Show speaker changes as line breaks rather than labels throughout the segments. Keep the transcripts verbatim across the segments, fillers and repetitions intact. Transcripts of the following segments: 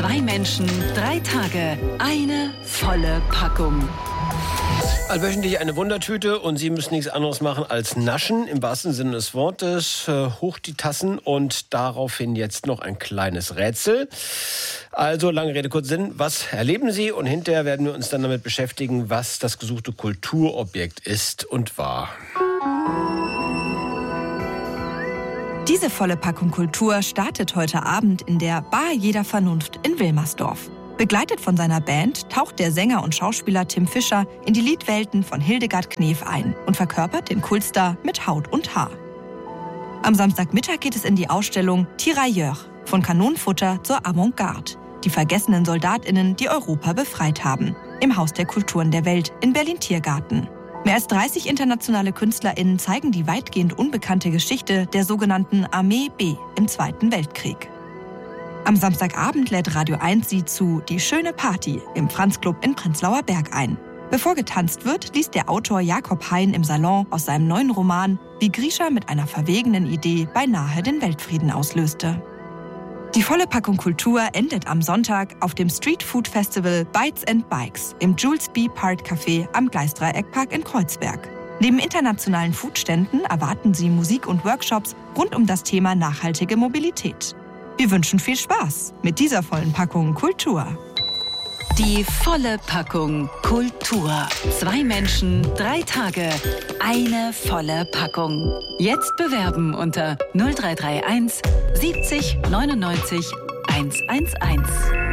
Zwei Menschen, drei Tage, eine volle Packung.
Allwöchentlich eine Wundertüte und Sie müssen nichts anderes machen als naschen, im wahrsten Sinne des Wortes. Äh, hoch die Tassen und daraufhin jetzt noch ein kleines Rätsel. Also, lange Rede, kurzer Sinn, was erleben Sie? Und hinterher werden wir uns dann damit beschäftigen, was das gesuchte Kulturobjekt ist und war.
Diese volle Packung Kultur startet heute Abend in der Bar Jeder Vernunft in Wilmersdorf. Begleitet von seiner Band taucht der Sänger und Schauspieler Tim Fischer in die Liedwelten von Hildegard Knef ein und verkörpert den Kultstar mit Haut und Haar. Am Samstagmittag geht es in die Ausstellung Tirailleurs, von Kanonenfutter zur Avantgarde, die vergessenen SoldatInnen, die Europa befreit haben, im Haus der Kulturen der Welt in Berlin-Tiergarten. Mehr als dreißig internationale KünstlerInnen zeigen die weitgehend unbekannte Geschichte der sogenannten Armee B im Zweiten Weltkrieg. Am Samstagabend lädt Radio eins Sie zu Die schöne Party im Franz-Club in Prenzlauer Berg ein. Bevor getanzt wird, liest der Autor Jakob Hein im Salon aus seinem neuen Roman, wie Grisha mit einer verwegenen Idee beinahe den Weltfrieden auslöste. Die volle Packung Kultur endet am Sonntag auf dem Street Food Festival Bites and Bikes im Jules B. Part Café am Gleisdreieckpark in Kreuzberg. Neben internationalen Foodständen erwarten Sie Musik und Workshops rund um das Thema nachhaltige Mobilität. Wir wünschen viel Spaß mit dieser vollen Packung Kultur.
Die volle Packung Kultur. Zwei Menschen, drei Tage, eine volle Packung. Jetzt bewerben unter null drei drei eins siebzig neunundneunzig hundertundzehn.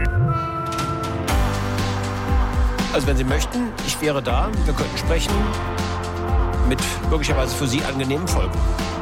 Also wenn Sie möchten, ich wäre da, wir könnten sprechen mit möglicherweise für Sie angenehmen Folgen.